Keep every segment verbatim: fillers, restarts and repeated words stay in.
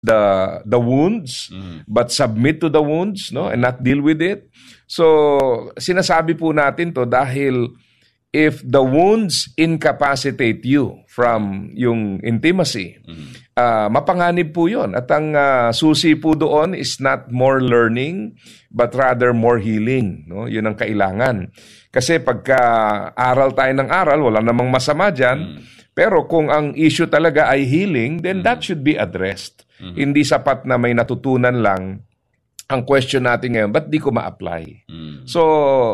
the the wounds, mm. but submit to the wounds, no, and not deal with it. So sinasabi po natin to dahil if the wounds incapacitate you from yung intimacy, mm. uh, mapanganib po yun. At ang uh, susi po doon is not more learning, but rather more healing. No? Yun ang kailangan. Kasi pagka aral tayo ng aral, wala namang masama dyan. Mm. Pero kung ang issue talaga ay healing, then mm. that should be addressed. Mm. Hindi sapat na may natutunan lang. Ang question natin ngayon, ba't di ko ma-apply? Mm. So,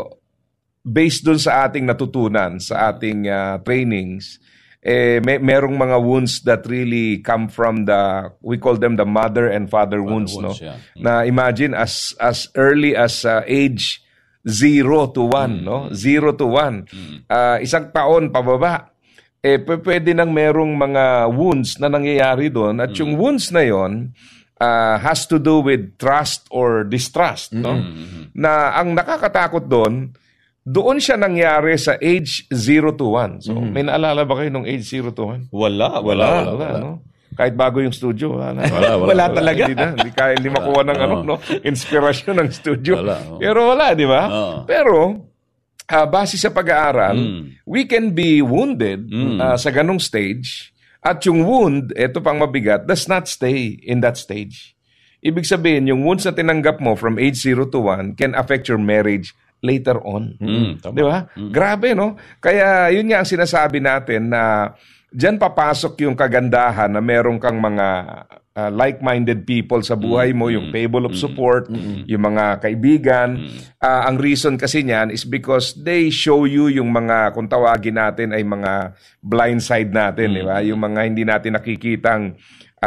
based dun sa ating natutunan, sa ating uh, trainings, eh, may, merong mga wounds that really come from the, we call them the mother and father, father wounds, wounds, no? Yeah. Mm. Na imagine as as early as uh, age zero to one, mm. no? Zero to one. Mm. Uh, isang taon pababa. Eh, p- pwede nang merong mga wounds na nangyayari doon. At mm. yung wounds na yon uh, has to do with trust or distrust, no? Mm-hmm. Na ang nakakatakot doon, doon siya nangyari sa age zero to one. So, mm-hmm. may naalala ba kayo nung age zero to one? Wala, wala, wala. wala, wala, wala. No? Kahit bago yung studio. Wala, wala, wala, wala talaga. Hindi, na, hindi, kaya, hindi makuha ng ano, no? Inspirasyon ng studio. Wala, oh. Pero wala, di ba? Oh. Pero, uh, base sa pag-aaral, mm. we can be wounded mm. uh, sa ganong stage. At yung wound, ito pang mabigat, does not stay in that stage. Ibig sabihin, yung wounds na tinanggap mo from age zero to one can affect your marriage later on. Mm, di ba? Mm. Grabe, no? Kaya yun nga ang sinasabi natin na diyan papasok yung kagandahan na meron kang mga uh, like-minded people sa buhay mo, mm, yung table of support, mm, yung mga kaibigan. Mm. Uh, ang reason kasi niyan is because they show you yung mga, kung tawagin natin ay mga blind side natin, mm, di ba? Yung mga hindi natin nakikitang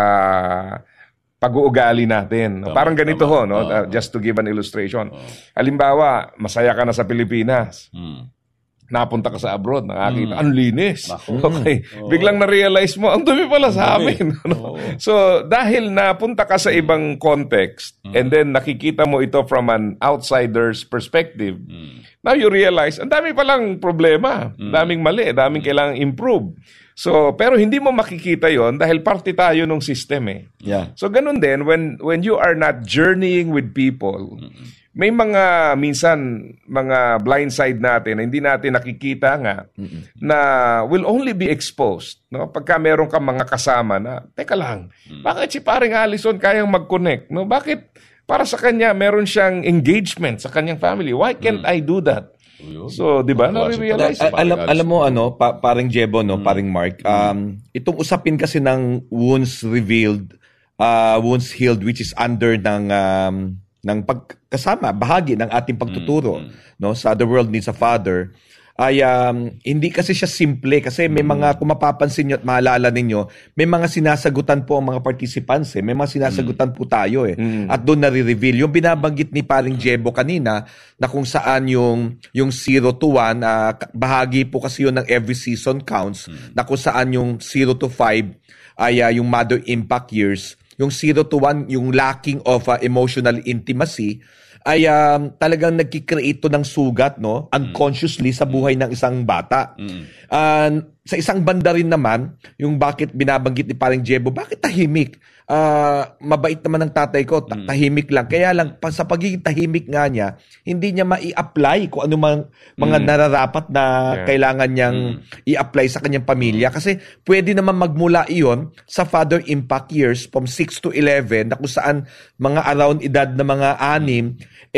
uh, pag-uugali natin. Tama, parang ganito tama, ho, no? Uh, uh, just to give an illustration. Uh, Halimbawa, masaya ka na sa Pilipinas. Hmm. Napunta ka sa abroad, nakakita, hmm. ang linis. Naku. Okay. Oh. Biglang na-realize mo, ang dumi pala sa amin. No? Oh. So, dahil napunta ka sa ibang context, hmm. and then nakikita mo ito from an outsider's perspective, hmm. now you realize, ang dami palang problema, hmm. daming mali, daming hmm. kailangang improve. So, pero hindi mo makikita yon dahil parte tayo ng system eh. Yeah. So, ganun din, when when you are not journeying with people, mm-hmm. may mga, minsan, mga blind side natin na hindi natin nakikita nga, mm-hmm. na will only be exposed. No? Pagka meron kang mga kasama na, teka lang, mm-hmm. bakit si paring Allison kayang mag-connect? No? Bakit para sa kanya meron siyang engagement sa kanyang family? Why can't mm-hmm. I do that? So, di ba? Na-realize. Al- alam, alam mo, ano, pa- paring Jebo, no, hmm. paring Mark, um, itong usapin kasi ng wounds revealed, uh, wounds healed, which is under ng, um, ng pagkasama, bahagi ng ating pagtuturo, hmm. no, sa The World Needs a Father, ay um, hindi kasi siya simple kasi may mga, kung mapapansin nyo at maalala ninyo, may mga sinasagutan po ang mga participants eh. May mga sinasagutan mm. po tayo eh. Mm. At doon nare-reveal. Yung binabanggit ni paring Jebo kanina na kung saan yung, yung zero to one, uh, bahagi po kasi yun ng every season counts, mm. na kung saan yung zero to five ay uh, yung mother impact years. Yung zero to one, yung lacking of uh, emotional intimacy, ay um, talagang nagkikreate ng sugat, no, unconsciously sa buhay ng isang bata. Mm. Uh, sa isang banda rin naman, yung bakit binabanggit ni paring Jebo, bakit tahimik? Uh, mabait naman ng tatay ko, ta- tahimik lang. Kaya lang, pa, sa pagiging tahimik nga niya, hindi niya ma-i-apply kung ano mang, mga mm. nararapat na yeah. kailangan niyang mm. i-apply sa kanyang pamilya. Kasi pwede naman magmula iyon sa father impact years from six to eleven, na kung saan mga around edad na mga anim,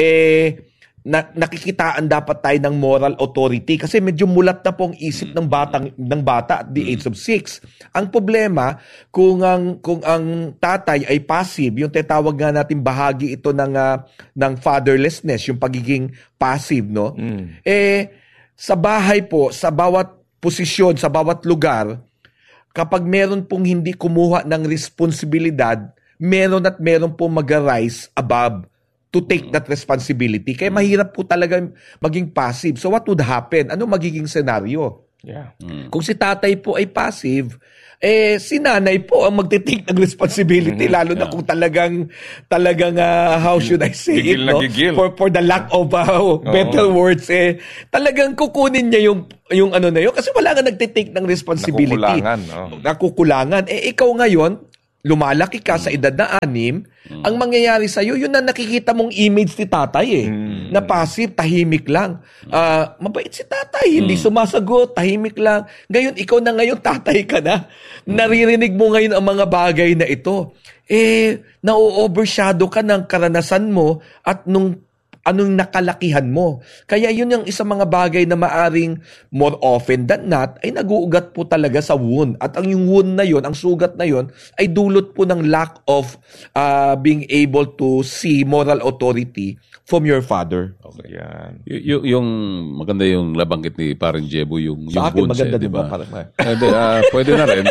eh, na, nakikitaan dapat tayo ng moral authority kasi medyo mulat na po ang isip ng batang ng bata at the age of six. Ang problema kung ang kung ang tatay ay passive, yung tinatawag nga natin bahagi ito ng uh, ng fatherlessness, yung pagiging passive, no? Mm. Eh sa bahay po, sa bawat posisyon, sa bawat lugar, kapag meron pong hindi kumuha ng responsibilidad, meron at meron pong mag-rise above to take that responsibility. Kaya mahirap po talaga maging passive. So what would happen? Ano magiging senaryo? Yeah. Mm. Kung si tatay po ay passive, eh si nanay po ang magte-take ng responsibility, mm-hmm. lalo yeah. na kung talagang talagang uh, how should I say gigil it, no? Gigil. For for the lack of uh, better oh. words, eh talagang kukunin niya yung yung ano na yun kasi wala nga nagte-take ng responsibility. Nakukulangan. Oh. Nakukulangan. Eh ikaw ngayon, lumalaki ka sa edad na anim, mm. ang mangyayari sa'yo, yun na nakikita mong image ni tatay eh. Mm. Na passive, tahimik lang. Uh, mabait si tatay, hindi mm. sumasagot, tahimik lang. Ngayon, ikaw na ngayon, tatay ka na. Mm. Naririnig mo ngayon ang mga bagay na ito. Eh, na-overshadow ka ng karanasan mo at nung anong nakalakihan mo. Kaya yun yung isang mga bagay na maaring more often than not ay nag-uugat po talaga sa wound. At ang yung wound na yun, ang sugat na yun, ay dulot po ng lack of uh, being able to see moral authority from your father. Okay. Yan. Y- y- yung maganda yung nabanggit ni Paring Jebo, yung, sa yung akin, wounds, maganda eh, din diba? ba? Parang, pwede, uh, pwede na rin.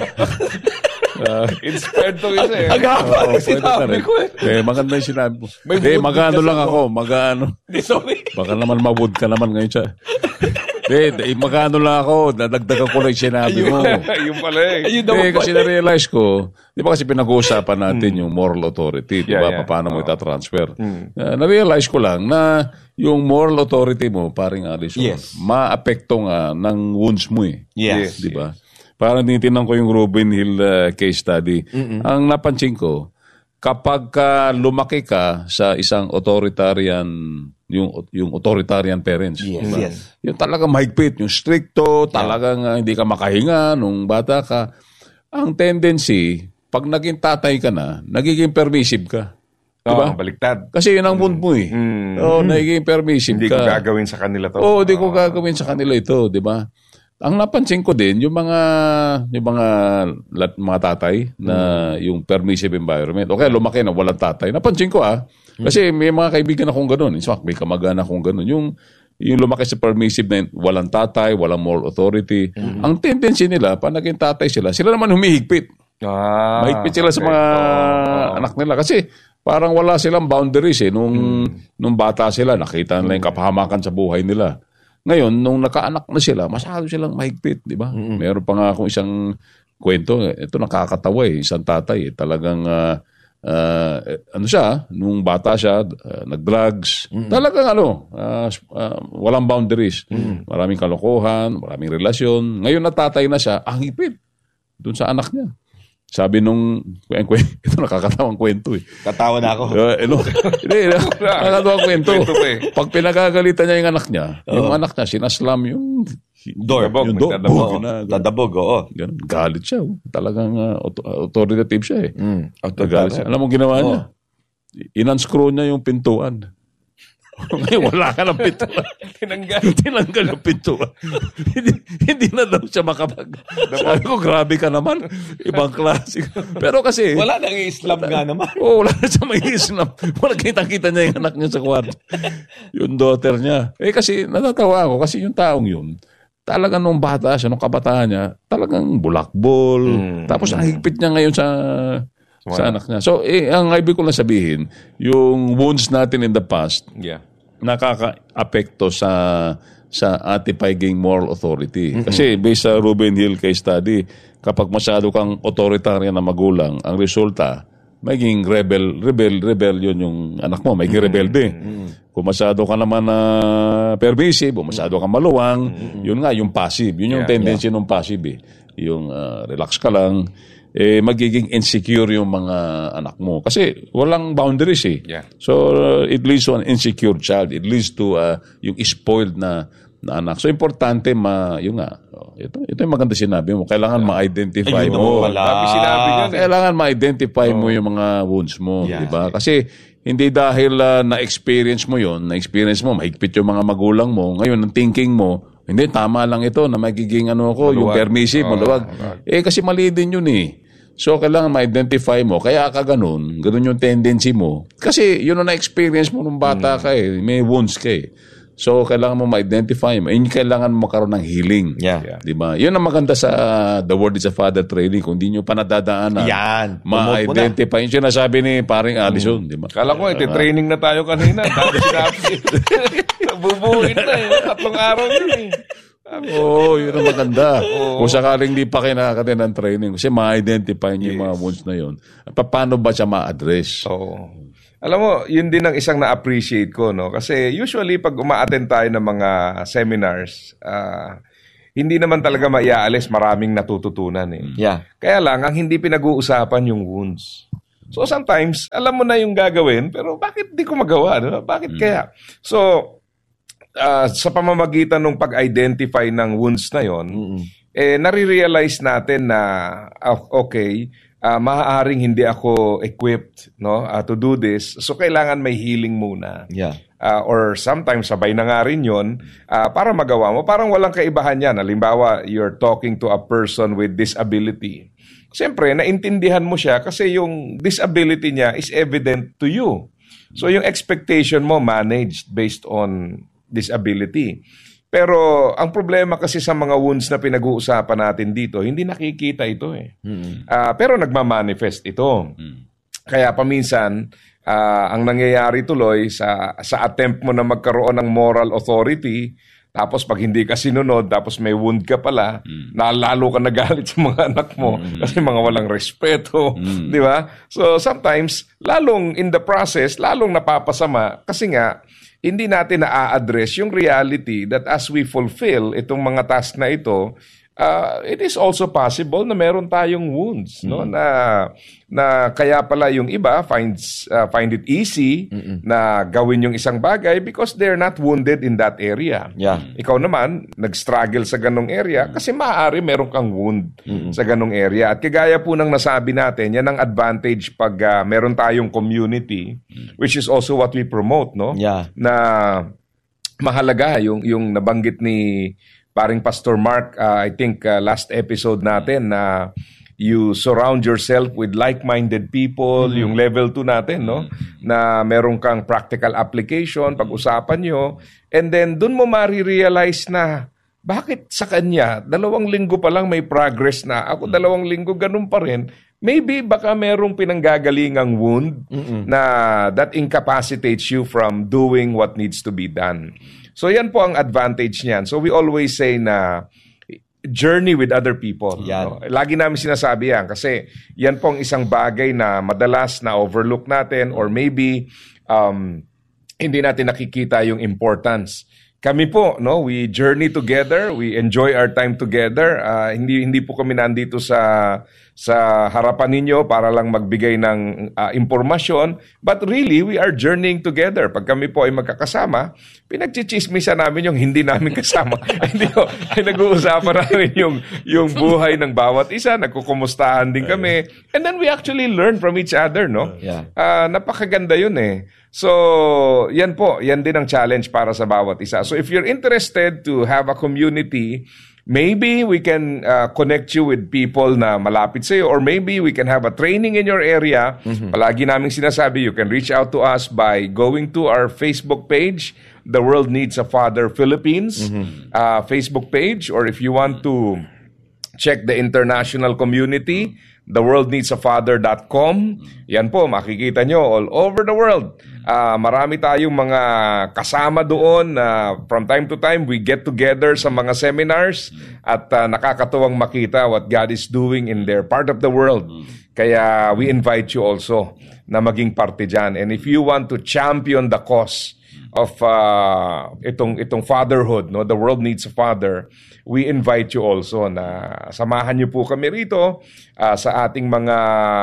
Uh, Inspired to isa eh. Agapa oh, ang sinabi ko eh. Eh, maganda yung sinabi mo. May Eh, wood magano kasi lang ako. ako. Magano. Sorry. Baka naman ma-wood ka naman ngayon siya. Eh, eh, magano lang ako. Dadagdagan ko lang yung sinabi mo. Yung pala eh. Ayun daw Eh, ba? kasi na-realize ko, di ba kasi pinag-uusapan natin yung moral authority, di Yeah, ba? yeah. Paano mo Oo. itatransfer. Uh, na-realize ko lang na yung moral authority mo, paring Alison, Yes. ma-apekto nga ng wounds mo eh. Yes. Di ba? Parang tinitingnan ko yung Ruben Hill uh, case study. Mm-mm. Ang napansin ko, kapag ka lumaki ka sa isang authoritarian, yung yung authoritarian parents, Yes, diba? yes. Yung talagang mahigpit, yung stricto, talagang uh, hindi ka makahinga nung bata ka. Ang tendency, pag naging tatay ka na, nagiging permissive ka. Diba? Diba? Baliktad. Kasi yun ang wound mo eh. Mm. Oo, nagiging permissive Hindi ka. ko gagawin sa kanila to. Oo, hindi ko gagawin sa kanila ito, di ba? Ang napansin ko din, yung mga yung mga lat, mga tatay na yung permissive environment. Okay, lumaki na walang tatay. Napansin ko ah. Kasi may mga kaibigan akong ganun. In fact, may kamag-anak akong ganun. Yung yung lumaki sa permissive na walang tatay, walang moral authority. Mm-hmm. Ang tendency nila, pag naging tatay sila, sila naman humihigpit. Ah, Mahigpit sila okay. sa mga Oh, oh. anak nila. Kasi parang wala silang boundaries eh. Nung, mm. nung bata sila, nakita nila yung kapahamakan sa buhay nila. Ngayon, nung nakaanak na sila, masyado silang mahigpit, di ba? Mm-hmm. Meron pa nga akong isang kwento. Ito nakakatawa eh. Isang tatay eh. Talagang, uh, uh, ano siya, nung bata siya, uh, nag-drugs. Mm-hmm. Talagang ano, uh, uh, walang boundaries. Mm-hmm. Maraming kalokohan, maraming relasyon. Ngayon natatay na siya, ang higpit dun sa anak niya. Sabi nung, ito nakakatawang kwento eh. Katawa na ako. Uh, ano, hindi, nakakatawang kwento. Pag pinagagalitan niya yung anak niya, uh-huh. yung anak niya, sinaslam yung door. Yung door. Dadabog, dadabog, oo. Ganun, galit siya. Oh. Talagang uh, authoritative siya eh. Mm, galit siya. Alam mo ginawa oh. niya? Inanscrew niya yung pintuan. Ngayon, wala ka ng pintuan. Tinanggal. Tinanggal yung pintuan. hindi, hindi na daw siya makapag... Sabi ko, grabe ka naman. Ibang klase. Pero kasi... Wala nang i-islam nga naman. Oo, wala na siya may islam. Wala kitang-kita niya yung anak niya sa kwarto. Yung daughter niya. Eh kasi, natatawa ako. Kasi yung taong yun, talagang nung bata siya, nung kabataan niya, talagang bulakbol. Mm. Tapos, ang higpit niya ngayon sa... Wow. Sa anak niya. So, eh, ang ibig ko lang sabihin, yung wounds natin in the past, yeah. nakaka-apekto sa sa ating moral authority. Mm-hmm. Kasi based sa Ruben Hill case study, kapag masyado kang authoritarian na magulang, ang resulta, maging rebel, rebel, rebellion yung anak mo, maging mm-hmm. rebelde. Mm-hmm. Kung masyado ka naman na uh, permissive, o masyado kang maluwang, mm-hmm. yun nga, yung passive. Yun yung yeah, tendency yeah. ng passive eh. Yung uh, relax ka lang, eh, magiging insecure yung mga anak mo. Kasi walang boundaries eh. Yeah. So, uh, it leads to an insecure child. It leads to uh, yung spoiled na, na anak. So, importante ma, yung nga, oh, ito, ito yung maganda sinabi mo. Kailangan yeah. ma-identify Ayun mo. Sabi sinabi niyan. Eh. Kailangan ma-identify oh. mo yung mga wounds mo. Yeah. Diba? Kasi, hindi dahil uh, na-experience mo yon, na-experience mo, mahigpit yung mga magulang mo. Ngayon, ang thinking mo, hindi, tama lang ito na magiging ano ko, maluwag. Yung permissive, oh, maluwag. Eh, kasi mali din yun eh. So, kailangan ma-identify mo. Kaya ka ganun. Ganun yung tendency mo. Kasi, yun ang na-experience mo nung bata ka eh. May wounds ka eh. So, kailangan mo ma-identify mo. And kailangan mo makaroon ng healing. Yeah. Yeah. Diba? Yun ang maganda sa uh, The Word is a Father training. Kung di nyo pa nadadaanan, yan. ma-identify. Yung sinasabi ni paring Alison. Hmm. Diba? Kala ko, ito, training na tayo kanina. Tapos sinabi, bubuhin na eh. Tatlong araw yun eh. Oo, oh, yun ang maganda. Oh. Kung sakaling di pa kinakatin ng training, kasi ma-identify niyo yes. yung mga wounds na yun. Paano ba siya ma-address? Oo. Oh. Alam mo, yun din ang isang na-appreciate ko, no? Kasi usually, pag uma-attend tayo ng mga seminars, uh, hindi naman talaga maiaalis, maraming natututunan eh. Yeah. Kaya lang, ang hindi pinag-uusapan yung wounds. So sometimes, alam mo na yung gagawin, pero bakit di ko magawa? No? Bakit kaya? So, uh, sa pamamagitan ng pag-identify ng wounds na yon, mm-hmm. eh, nare-realize natin na, uh, okay, uh, maaaring hindi ako equipped no, uh, to do this. So, kailangan may healing muna. Yeah. Uh, or sometimes, sabay na nga rin yun, uh, para magawa mo. Parang walang kaibahan yan. Halimbawa, you're talking to a person with disability. Siyempre, naintindihan mo siya kasi yung disability niya is evident to you. So, yung expectation mo managed based on disability. Pero, ang problema kasi sa mga wounds na pinag-uusapan natin dito, hindi nakikita ito eh. Mm-hmm. Uh, pero nagmamanifest ito. Mm-hmm. Kaya paminsan, uh, ang nangyayari tuloy sa, sa attempt mo na magkaroon ng moral authority, tapos pag hindi ka sinunod, tapos may wound ka pala, mm. nalalo ka nagalit sa mga anak mo mm. kasi mga walang respeto, mm. di ba? So sometimes, lalong in the process, lalong napapasama kasi nga, hindi natin na-address yung reality that as we fulfill itong mga task na ito, uh, it is also possible na meron tayong wounds, mm. no? Na na kaya pala yung iba finds uh, find it easy Mm-mm. na gawin yung isang bagay because they're not wounded in that area. Yeah. Ikaw naman nag-struggle sa ganong area kasi maaari meron kang wound Mm-mm. sa ganong area. At kagaya po ng nasabi natin, yan ang advantage pag uh, meron tayong community, which is also what we promote, no? Yeah. Na mahalaga yung yung nabanggit ni paring Pastor Mark, uh, I think uh, last episode natin na uh, you surround yourself with like-minded people, mm-hmm. yung level two natin, no? Na meron kang practical application, pag-usapan nyo, and then dun mo marirealize na bakit sa kanya, dalawang linggo pa lang may progress na, ako dalawang linggo ganun pa rin. Maybe baka merong pinanggagalingang wound mm-hmm. na that incapacitates you from doing what needs to be done. So yan po ang advantage niyan. So we always say na journey with other people. Yan. No? Lagi namin sinasabi yan kasi yan pong isang bagay na madalas na overlook natin or maybe um, hindi natin nakikita yung importance. Kami po, no, we journey together, we enjoy our time together. Uh, hindi hindi po kami nandito sa sa harapan ninyo para lang magbigay ng uh, impormasyon, but really we are journeying together. Pag kami po ay magkakasama, pinagchichismisan namin yung hindi namin kasama. Hindi ko, ay nag-uusapan namin yung yung buhay ng bawat isa, nagkukumustahan din kami. And then we actually learn from each other, no? Yeah. Uh, napakaganda yun eh. So, yan po, yan din ang challenge para sa bawat isa. So, if you're interested to have a community, maybe we can uh, connect you with people na malapit sa'yo or maybe we can have a training in your area. Mm-hmm. Palagi naming sinasabi, you can reach out to us by going to our Facebook page, The World Needs a Father Philippines mm-hmm. uh, Facebook page, or if you want to check the international community, the world needs a father dot com. Yan po, makikita nyo all over the world. Uh, marami tayong mga kasama doon. Uh, from time to time, we get together sa mga seminars at uh, nakakatuwang makita what God is doing in their part of the world. Kaya we invite you also na maging parte dyan. And if you want to champion the cause of uh, itong itong fatherhood, no, the world needs a father, we invite you also na samahan niyo po kami rito uh, sa ating mga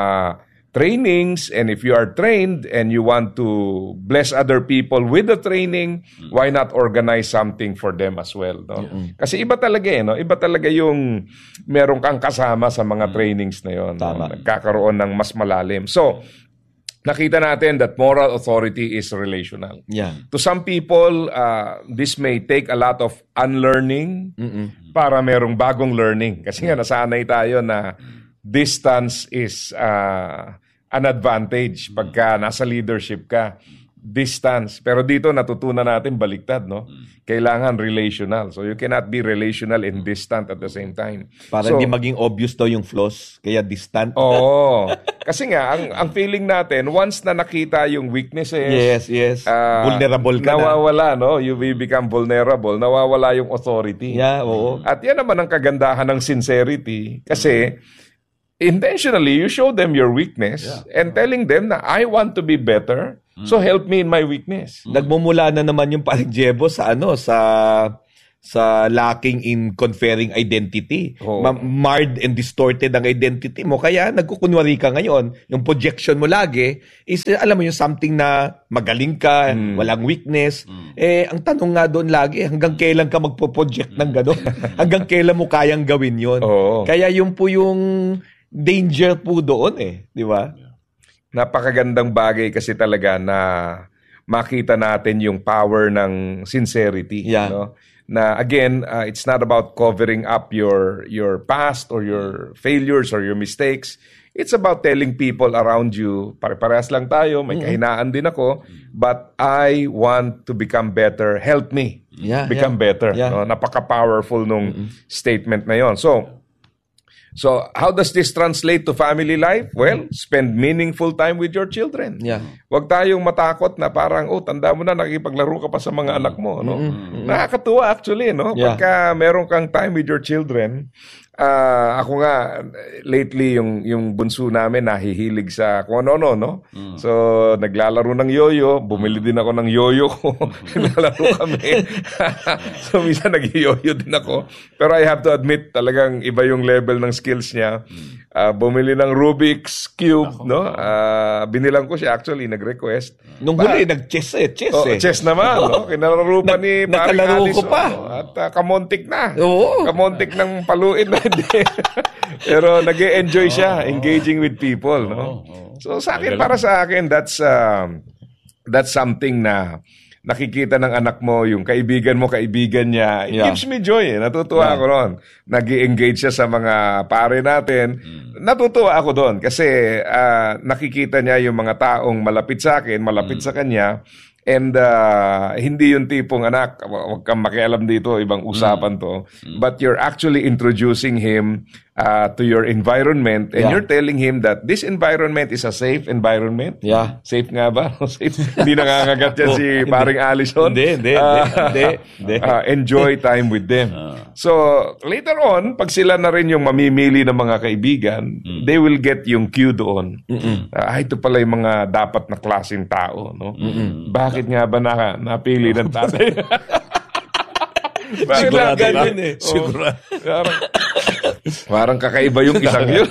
trainings. And if you are trained and you want to bless other people with the training, mm-hmm. why not organize something for them as well, no? Mm-hmm. Kasi iba talaga eh, no? Iba talaga yung meron kang kasama sa mga mm-hmm. trainings na yon, no? Nagkakaroon ng mas malalim. So nakita natin that moral authority is relational. Yeah. To some people, uh, this may take a lot of unlearning Mm-mm. para merong bagong learning. Kasi nga nasanay tayo na distance is uh, an advantage pagka nasa leadership ka. Distance. Pero dito natutunan natin baliktad, no? Kailangan relational. So you cannot be relational and distant at the same time. Para so, hindi maging obvious daw yung flaws, kaya distant. Oo. Kasi nga, ang, ang feeling natin, once na nakita yung weaknesses, yes, yes. Uh, vulnerable ka nawawala, na. no? You will become vulnerable. Nawawala yung authority. Yeah, oo. At yan naman ang kagandahan ng sincerity. Kasi, intentionally, you show them your weakness yeah. and telling them na, I want to be better. So help me in my weakness. Nagmumula na naman yung paring Jebo sa ano sa sa lacking in conferring identity. Oh. Ma- marred and distorted ang identity mo. Kaya nagkukunwari ka ngayon. Yung projection mo lagi is, alam mo yung something na magaling ka, mm. walang weakness. Mm. Eh, ang tanong nga doon lagi, hanggang kailan ka magpo-project ng gano'n? Hanggang kailan mo kayang gawin yon? Oh. Kaya yung po yung danger po doon eh. Di ba? Napakagandang bagay kasi talaga na makita natin yung power ng sincerity. Yeah. No? Na again, uh, it's not about covering up your your past or your failures or your mistakes. It's about telling people around you, pare-parehas lang tayo, may kahinaan din ako, but I want to become better. Help me Yeah, become yeah. better. Yeah. No? Napaka-powerful nung mm-hmm. statement na yon. So, So, how does this translate to family life? Well, spend meaningful time with your children. Yeah. Huwag tayong matakot na parang, oh, tanda mo na, nakikipaglaro ka pa sa mga anak mo. No? Mm-hmm. Nakakatuwa actually, no? Yeah. Pagka meron kang time with your children, uh, ako nga, lately, yung, yung bunso namin nahihilig sa kung ano-ano, no? Mm. So, naglalaro ng yoyo, bumili din ako ng yoyo ko. Naglalaro kami. So, minsan nag-yoyo din ako. Pero I have to admit, talagang iba yung level ng skills niya. Uh, bumili ng Rubik's Cube, no? Uh, binilang ko siya actually, nag-request. Nung huli, nag-chess eh. Chess oh, eh. Chess naman, no? Kinalaro pa ni paring nakalaro Alice. ko pa. Oh, at uh, kamontik na. Oo. Kamontik ng paluin na. Pero nag-e-enjoy siya, engaging with people, no? So sa akin, para sa akin, that's um, that's something na nakikita ng anak mo, yung kaibigan mo, kaibigan niya. It Yeah. gives me joy. Eh. Natutuwa Yeah. ako ron. Nag-i-engage siya sa mga pare natin. Mm. Natutuwa ako doon kasi uh, nakikita niya yung mga taong malapit sa akin, malapit mm. sa kanya. And uh, hindi yung tipong, anak, wag kang makialam dito, ibang usapan to. Mm. But you're actually introducing him uh, to your environment and Yeah. you're telling him that this environment is a safe environment. Yeah. Safe nga ba? Safe. Hindi nangangagat yan si Oh, paring Allison. Hindi, hindi, Uh, hindi, hindi. uh, enjoy time with them. So, later on, pag sila na rin yung mamimili ng mga kaibigan, mm. they will get yung cue doon. Uh, ah, ito pala yung mga dapat na klaseng tao. No? Bakit nga ba na, napili ng tatay? Bakit Sigurado na ganyan na. eh? Sigurado. Oh, parang, parang kakaiba yung isang yun.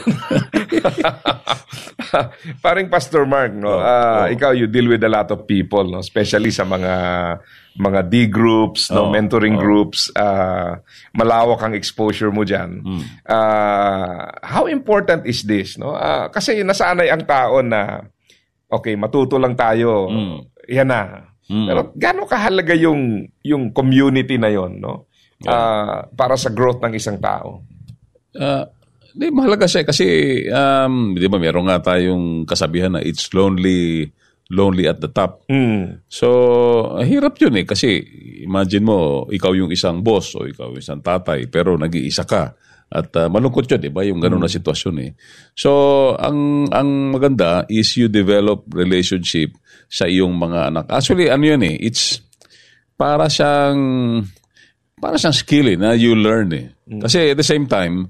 Parang Pastor Mark, no? Oh, Uh, oh. Ikaw, you deal with a lot of people, no? Especially sa mga mga D groups, no? Oh, Mentoring oh. groups. Uh, malawak ang exposure mo dyan. Mm. Uh, how important is this? No? Uh, kasi nasanay ang tao na, okay, matuto lang tayo. Mm. Yan na. Mm. Pero gaano kahalaga yung yung community na yon, no? Uh, para sa growth ng isang tao. Uh, di, mahalaga siya kasi, um, di ba, meron nga tayong kasabihan na it's lonely lonely at the top. Mm. So, hirap yun eh. Kasi, imagine mo, ikaw yung isang boss o ikaw yung isang tatay, pero nag-iisa ka. At uh, malungkot yun, di ba? Yung gano'n na sitwasyon eh. So, ang ang maganda is you develop relationship sa iyong mga anak. Actually, ano yun eh, it's para siyang, para siyang skill eh, na you learn eh. Kasi at the same time,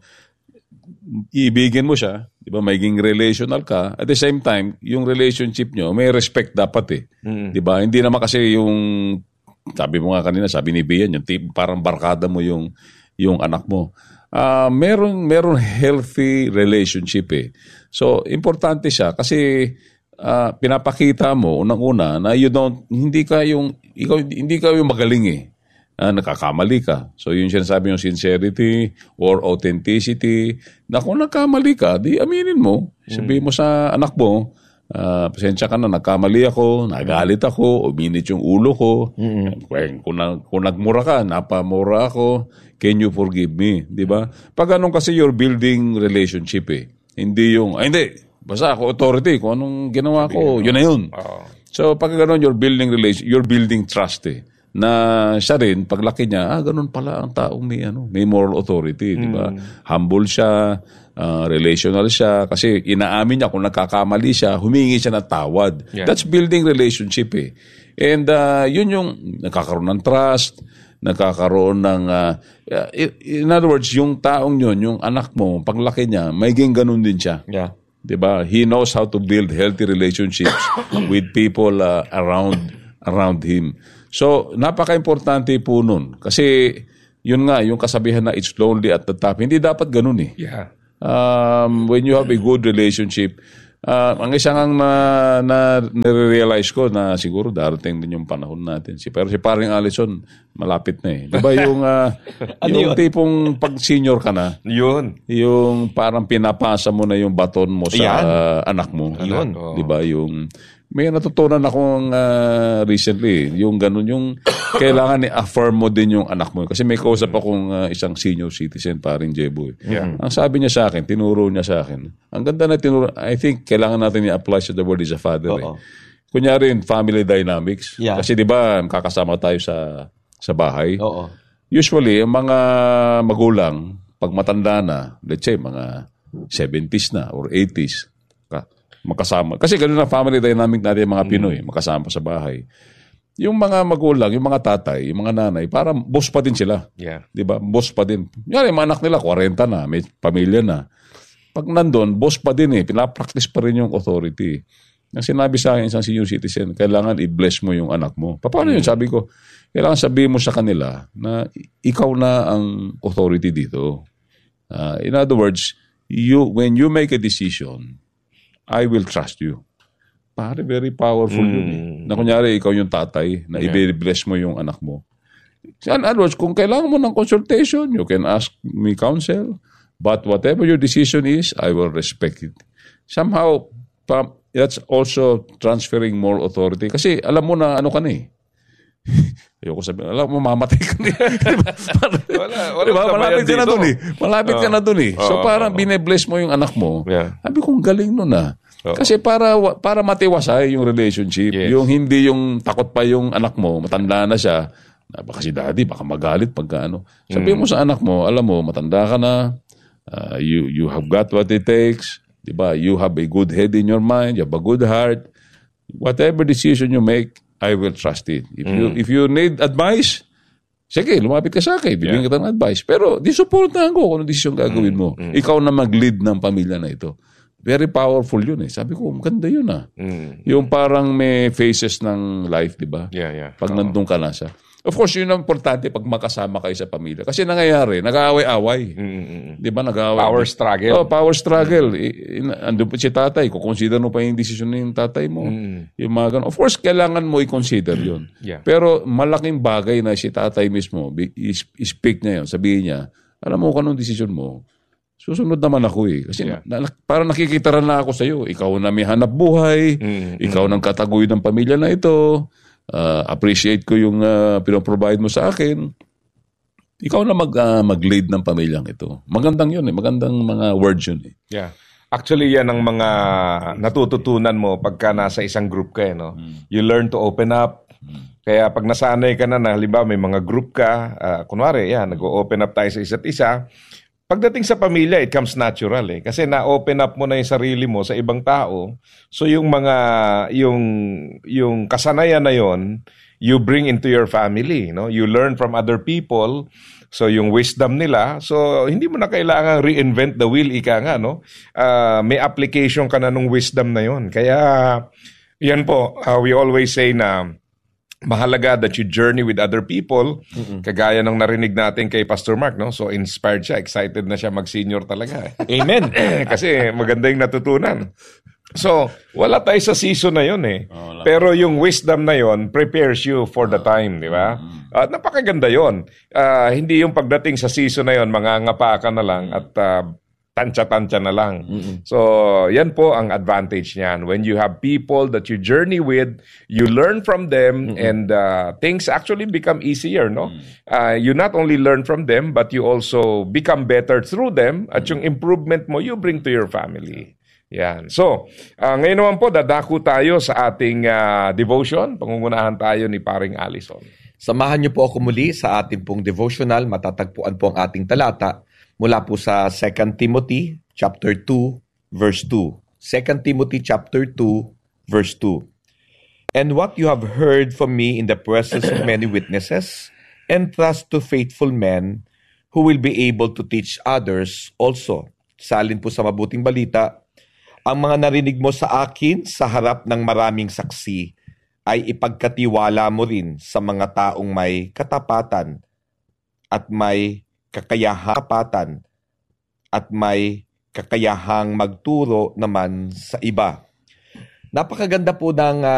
ibigin mo siya, di ba, maging relational ka. At the same time, yung relationship nyo, may respect dapat eh. Mm. Di ba? Hindi naman kasi yung, sabi mo nga kanina, sabi ni Bian, yung tip, parang barkada mo yung, yung anak mo. Uh, meron, meron healthy relationship eh. So, importante siya kasi uh, pinapakita mo, unang-una, na you don't, hindi ka yung, ikaw, hindi ka yung magaling eh. Uh, nakakamali ka. So, yung sinasabi yung sincerity or authenticity, na kung nagkamali ka, di aminin mo. Sabihin mo sa anak mo, uh, pasensya ka na, nagkamali ako, nagalit ako, uminit yung ulo ko. Mm-hmm. Kung, kung, kung nagmura ka, napamura ako, can you forgive me? Di ba? Pag ganun kasi you're building relationship eh. Hindi yung, ay hindi, basta ako authority, kung anong ginawa ko, yun na yun. Oh. So, pag ganun, you're building relation, you're building trust eh. Na siya rin, paglaki niya, ah, ganun pala ang taong may, ano, may moral authority, di ba? Mm. Humble siya, uh, relational siya, kasi inaamin niya kung nagkakamali siya, humingi siya ng tawad. Yeah. That's building relationship eh. And uh, yun yung nagkakaroon ng trust, nagkakaroon ng, uh, in other words, yung taong yun, yung anak mo, paglaki niya, maging ganun din siya. Yeah. Diba? He knows how to build healthy relationships with people uh, around around him. So, napaka-importante po nun. Kasi, yun nga, yung kasabihan na it's lonely at the top, hindi dapat ganun eh. Yeah. Um, when you have a good relationship, uh, ang isang ang na, na, nare-realize ko na siguro darating din yung panahon natin. Si, pero si paring Allison, malapit na eh. Diba yung, uh, Ano yung yun? tipong pag senior ka na, Yun. yung parang pinapasa mo na yung baton mo sa Ayan. uh, anak mo. Yun. Oo. Diba yung... May natutunan akong uh, recently, yung ganun, yung kailangan i-affirm mo din yung anak mo. Kasi may kausap akong uh, isang senior citizen, paring Jebo. Yeah. Ang sabi niya sa akin, tinuro niya sa akin. Ang ganda na tinuro, I think kailangan natin i-apply sa the word is a father. Eh. Oo. Kunyari, family dynamics. Yeah. Kasi di ba, kakasama tayo sa sa bahay. Oo. Usually, ang mga magulang, pag matanda na, let's say, mga seventies na or eighties, ka- makasama. Kasi ganun ang family dynamic natin mga Pinoy, makasama sa bahay. Yung mga magulang, yung mga tatay, yung mga nanay, parang boss pa din sila. Yeah. Di ba? Boss pa din. Yan, yung mga anak nila, forty na, may pamilya na. Pag nandun, boss pa din eh. Pinapractice pa rin yung authority. Ang sinabi sa akin, isang senior citizen, kailangan i-bless mo yung anak mo. Paano yun? Sabi ko, kailangan sabihin mo sa kanila na ikaw na ang authority dito. Uh, in other words, you when you make a decision, I will trust you. Pare, very powerful mm. yun eh. Na kunyari, ikaw yung tatay, na yeah. i-bless mo yung anak mo. In other words, kung kailangan mo ng consultation, you can ask me counsel, but whatever your decision is, I will respect it. Somehow, pa, that's also transferring more authority. Kasi alam mo na ano ka na eh. Ayoko sabihin, alam mo, mamatay ka na eh. Wala, wala diba? Malapit ka na dun eh. Malapit oh. ka na dun eh. So oh, parang oh. bine-bless mo yung anak mo. Yeah. Sabi kong galing nun ah. Oh. Kasi para para matiwasay yung relationship. Yes. Yung hindi yung takot pa yung anak mo, matanda na siya. Baka si daddy, baka magalit pagka ano. Sabihin mm. mo sa anak mo, alam mo, matanda ka na. Uh, you you have got what it takes. Diba? You have a good head in your mind. You have a good heart. Whatever decision you make, I will trust it. If mm. you if you need advice, sige, lumapit ka sa akin. Bibigyan yeah. kita ng advice. Pero di supportahan ko kung ano desisyon gagawin mo. Mm. Ikaw na mag-lead ng pamilya na ito. Very powerful yun eh. Sabi ko, maganda yun ah. Mm. Yung parang may phases ng life, di ba? Yeah, yeah. Pag oh. nandun ka na siya. Of course, yun ang importante pag makasama kayo sa pamilya. Kasi nangyayari, nag-aaway-away. Mm-hmm. Di ba? Nag-aaway. Power struggle. Oh, power struggle. Mm-hmm. Andun pa si tatay. Kung consider mo pa yung desisyon ng tatay mo. Mm-hmm. Yung mga ganun. Of course, kailangan mo i-consider yun. Yeah. Pero malaking bagay na si tatay mismo, i-speak niya yun, sabihin niya, alam mo kung anong desisyon mo, susunod naman ako eh. Kasi yeah. na, parang nakikita rin na ako sa iyo. Ikaw na may hanap buhay. Mm-hmm. Ikaw nang katagoy ng pamilya na ito. Uh, appreciate ko yung uh, pinoprovide mo sa akin. Ikaw na mag, uh, mag-lead ng pamilyang ito. Magandang yun eh. Magandang mga words yun eh. Yeah. Actually, yan ang mga natututunan mo pagka nasa isang group ka. Eh, no? Mm. You learn to open up. Mm. Kaya pag nasanay ka na na, halimbawa may mga group ka, uh, kunwari, yan, nag-open up tayo sa isa't isa. Pagdating sa pamilya, it comes natural eh. Kasi na-open up mo na yung sarili mo sa ibang tao. So yung mga, yung, yung kasanayan na yon, you bring into your family. No? You learn from other people. So yung wisdom nila. So hindi mo na kailangan reinvent the wheel, ika nga. No? Uh, may application ka na nung wisdom na yon. Kaya yan po, uh, we always say na mahalaga that you journey with other people. Mm-mm. Kagaya ng narinig natin kay Pastor Mark, no? So inspired siya, excited na siya mag-senior talaga. Amen. Kasi maganda yung natutunan. So, wala tayo sa season na yun eh. Oh, pero yung wisdom na yun prepares you for the time, di ba? Mm-hmm. At napakaganda yun. Uh, hindi yung pagdating sa season na yun, mangangapa ka na lang at uh, tansya-tansya na lang. Mm-hmm. So, yan po ang advantage niyan. When you have people that you journey with, you learn from them, mm-hmm. and uh, things actually become easier, no? Mm-hmm. Uh, you not only learn from them, but you also become better through them, at yung improvement mo, you bring to your family. Yan. So, uh, ngayon naman po, dadako tayo sa ating uh, devotion. Pangungunahan tayo ni Paring Allison. Samahan niyo po ako muli sa ating pong devotional. Matatagpuan po ang ating talata mula po sa Second Timothy chapter two verse two. Second Timothy chapter two verse two. And what you have heard from me in the presence of many witnesses, entrust to faithful men who will be able to teach others also. Salin po sa mabuting balita, ang mga narinig mo sa akin sa harap ng maraming saksi ay ipagkatiwala mo rin sa mga taong may katapatan at may kakayahang kapatan at may kakayahang magturo naman sa iba. Napakaganda po ng